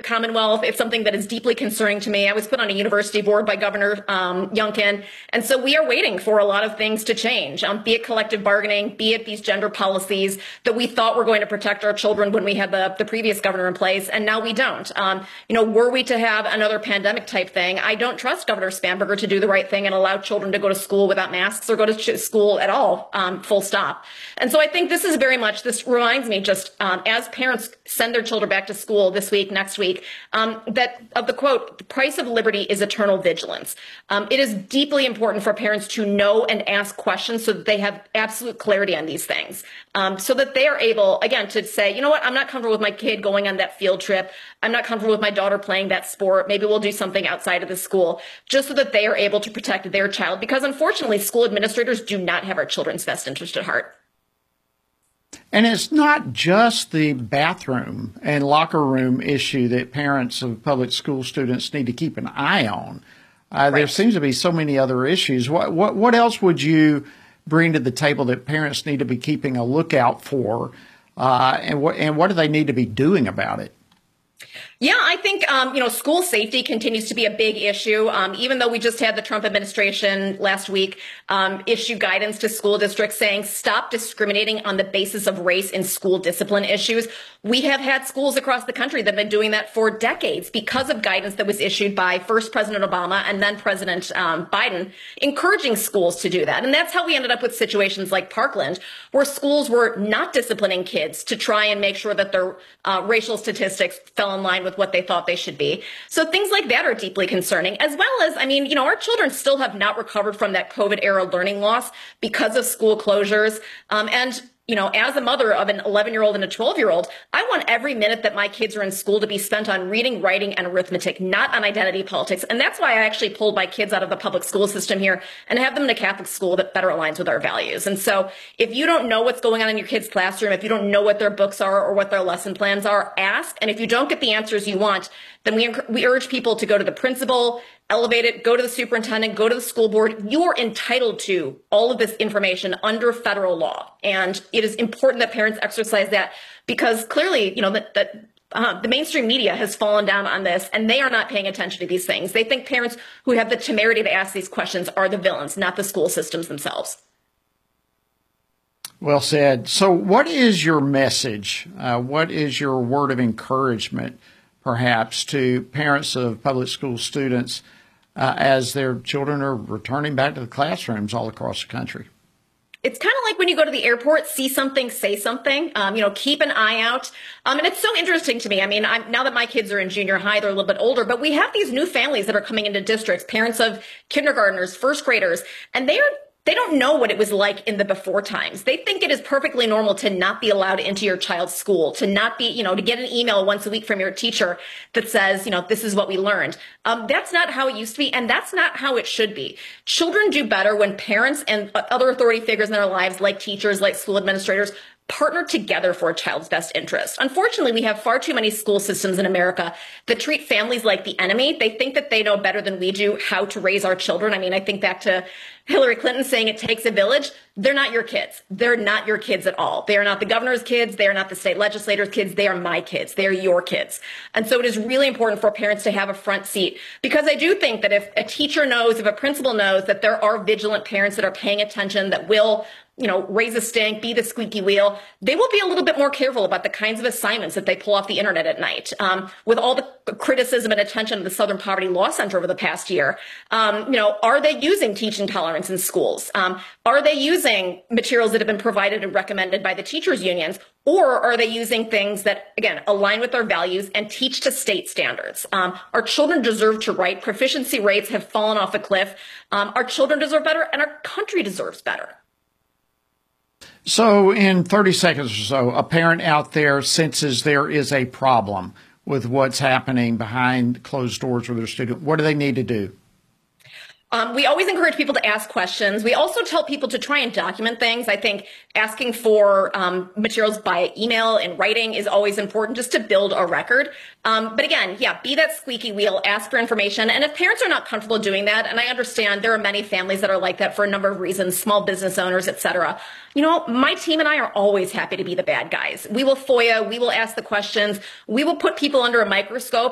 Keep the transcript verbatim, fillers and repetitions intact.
Commonwealth. It's something that is deeply concerning to me. I was put on a university board by Governor um, Youngkin. And so we are waiting for a lot of things to change, um, be it collective bargaining, be it these gender policies that we thought were going to protect our children when we had the, the previous governor in place, and now we don't. Um, you know, were we to have another pandemic type thing, I don't trust Governor Spanberger to do the right thing and allow children to go to school without masks or go to school at all, um, full stop. And so I think this is very much, this reminds me just um, as parents send their children back to school this week, next week, um, that of the quote, the price of liberty is eternal vigilance. Um, it is deeply important for parents to know and ask questions so that they have absolute clarity on these things, um, so that they are able, again, to say, you know what, I'm not comfortable with my kid going on that field trip. I'm not comfortable with my daughter playing that sport. Maybe we'll do something outside of the school, just so that they are able to protect their child, because unfortunately, school administrators do not have our children's best interest at heart. And it's not just the bathroom and locker room issue that parents of public school students need to keep an eye on. Uh, right. There seems to be so many other issues. What, what, what else would you bring to the table that parents need to be keeping a lookout for? Uh, and what, and what do they need to be doing about it? Yeah, I think, um, you know, school safety continues to be a big issue. Um, even though we just had the Trump administration last week um, issue guidance to school districts saying stop discriminating on the basis of race in school discipline issues. We have had schools across the country that have been doing that for decades because of guidance that was issued by first President Obama and then President um, Biden, encouraging schools to do that. And that's how we ended up with situations like Parkland, where schools were not disciplining kids to try and make sure that their uh, racial statistics fell in line with what they thought they should be. So things like that are deeply concerning, as well as, I mean, you know, our children still have not recovered from that COVID era learning loss because of school closures. Um, and You know, as a mother of an eleven year old and a twelve year old, I want every minute that my kids are in school to be spent on reading, writing, and arithmetic, not on identity politics. And that's why I actually pulled my kids out of the public school system here and have them in a Catholic school that better aligns with our values. And so if you don't know what's going on in your kid's classroom, if you don't know what their books are or what their lesson plans are, ask. And if you don't get the answers you want, then we, we urge people to go to the principal, elevate it, go to the superintendent, go to the school board. You are entitled to all of this information under federal law. And it is important that parents exercise that, because clearly, you know, that, that uh, the mainstream media has fallen down on this, and they are not paying attention to these things. They think parents who have the temerity to ask these questions are the villains, not the school systems themselves. Well said. So what is your message? Uh, what is your word of encouragement, perhaps, to parents of public school students Uh, as their children are returning back to the classrooms all across the country? It's kind of like when you go to the airport, see something, say something, um, you know, keep an eye out. Um, and it's so interesting to me. I mean, I'm, now that my kids are in junior high, they're a little bit older, but we have these new families that are coming into districts, parents of kindergartners, first graders, and they are They don't know what it was like in the before times. They think it is perfectly normal to not be allowed into your child's school, to not be, you know, to get an email once a week from your teacher that says, you know, this is what we learned. Um, that's not how it used to be, and that's not how it should be. Children do better when parents and other authority figures in their lives, like teachers, like school administrators, partner together for a child's best interest. Unfortunately, we have far too many school systems in America that treat families like the enemy. They think that they know better than we do how to raise our children. I mean, I think back to Hillary Clinton saying it takes a village. They're not your kids. They're not your kids at all. They are not the governor's kids. They are not the state legislator's kids. They are my kids. They are your kids. And so it is really important for parents to have a front seat, because I do think that if a teacher knows, if a principal knows that there are vigilant parents that are paying attention, that will, you know, raise a stink, be the squeaky wheel, they will be a little bit more careful about the kinds of assignments that they pull off the internet at night. Um, with all the criticism and attention of the Southern Poverty Law Center over the past year, um, you know, are they using teaching tolerance in schools? Um, are they using materials that have been provided and recommended by the teachers unions? Or are they using things that, again, align with our values and teach to state standards? Um, our children deserve to write. Proficiency rates have fallen off a cliff. Um, our children deserve better, and our country deserves better. So in thirty seconds or so, a parent out there senses there is a problem with what's happening behind closed doors with their student. What do they need to do? Um, we always encourage people to ask questions. We also tell people to try and document things. I think asking for um, materials by email and writing is always important, just to build a record. Um, but again, yeah, be that squeaky wheel, ask for information. And if parents are not comfortable doing that, and I understand there are many families that are like that for a number of reasons, small business owners, et cetera, you know, my team and I are always happy to be the bad guys. We will FOIA, we will ask the questions, we will put people under a microscope